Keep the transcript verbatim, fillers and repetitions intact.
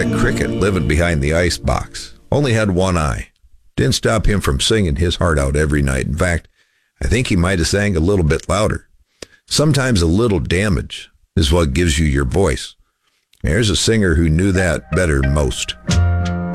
a cricket living behind the ice box. Only had one eye. Didn't stop him from singing his heart out every night. In fact, I think he might have sang a little bit louder. Sometimes a little damage is what gives you your voice. There's a singer who knew that better than most.